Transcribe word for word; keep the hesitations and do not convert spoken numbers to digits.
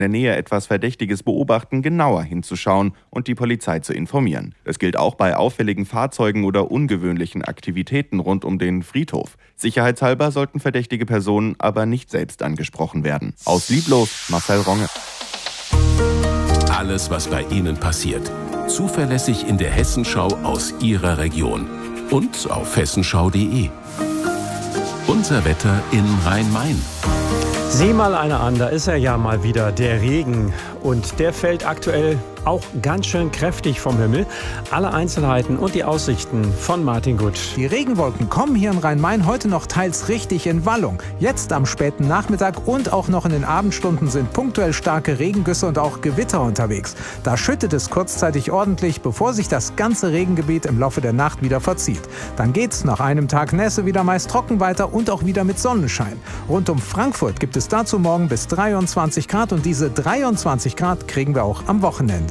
der Nähe etwas Verdächtiges beobachten, genauer hinzuschauen und die Polizei zu informieren. Es gilt auch bei auffälligen Fahrzeugen oder ungewöhnlichen Aktivitäten rund um den Friedhof. Sicherheitshalber sollten verdächtige Personen aber nicht selbst angesprochen werden. Aus Lieblos, Marcel Ronge. Alles, was bei Ihnen passiert. Zuverlässig in der Hessenschau aus Ihrer Region. Und auf hessenschau punkt de. Unser Wetter in Rhein-Main. Sieh mal einer an, da ist er ja mal wieder, der Regen. Und der fällt aktuell auch ganz schön kräftig vom Himmel. Alle Einzelheiten und die Aussichten von Martin Gut. Die Regenwolken kommen hier in Rhein-Main heute noch teils richtig in Wallung. Jetzt am späten Nachmittag und auch noch in den Abendstunden sind punktuell starke Regengüsse und auch Gewitter unterwegs. Da schüttet es kurzzeitig ordentlich, bevor sich das ganze Regengebiet im Laufe der Nacht wieder verzieht. Dann geht's nach einem Tag Nässe wieder meist trocken weiter und auch wieder mit Sonnenschein. Rund um Frankfurt gibt es dazu morgen bis dreiundzwanzig Grad und diese dreiundzwanzig Grad kriegen wir auch am Wochenende.